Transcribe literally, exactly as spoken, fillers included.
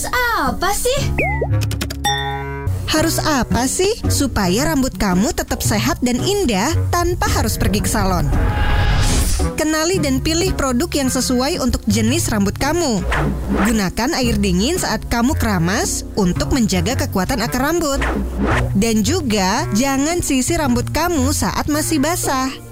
apa sih? Harus apa sih supaya rambut kamu tetap sehat dan indah tanpa harus pergi ke salon? Kenali dan pilih produk yang sesuai untuk jenis rambut kamu. Gunakan air dingin saat kamu keramas untuk menjaga kekuatan akar rambut. Dan juga jangan sisir rambut kamu saat masih basah.